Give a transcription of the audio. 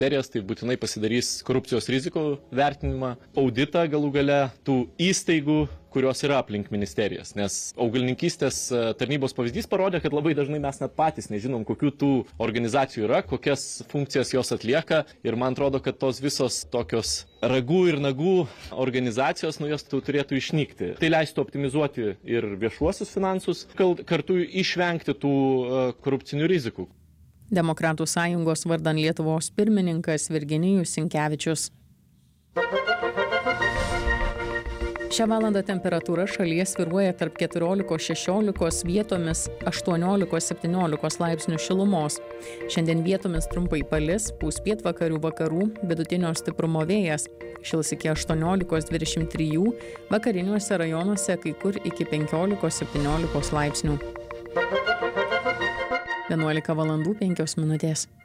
Tai būtinai pasidarys korupcijos rizikų vertinimą, auditą galų gale tų įstaigų, kurios yra aplink ministerijas. Nes augalininkystės tarnybos pavyzdys parodė, kad labai dažnai mes net patys nežinom, kokių tų organizacijų yra, kokias funkcijas jos atlieka. Ir man atrodo, kad tos visos tokios ragų ir nagų organizacijos, jos turėtų išnykti. Tai leistų optimizuoti ir viešuosius finansus, kartu išvengti tų korupcinių rizikų. Demokratų sąjungos vardan Lietuvos pirmininkas Virginijus Sinkevičius. Šią valandą temperatūra šalyje svyruoja tarp 14–16, vietomis 18–17 laipsnių šilumos. Šiandien vietomis trumpai palis, pūs pietvakarių vakarų, vidutinio stiprumo vėjas. Šils iki 18–23, vakariniuose rajonuose kai kur iki 15–17 laipsnių. 11 valandų 5 minutės.